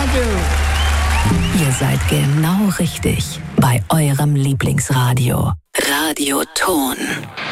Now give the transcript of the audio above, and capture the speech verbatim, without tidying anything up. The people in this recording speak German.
Thank you. Ihr seid genau richtig bei eurem Lieblingsradio. Radio Ton.